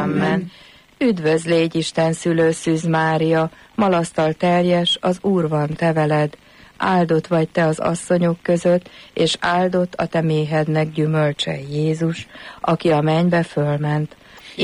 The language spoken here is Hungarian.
Amen. Üdvözl légy Isten szülő Szűz Mária, malasztal teljes, az Úr van te veled. Áldott vagy te az asszonyok között, és áldott a te méhednek gyümölcse Jézus, aki a mennybe fölment.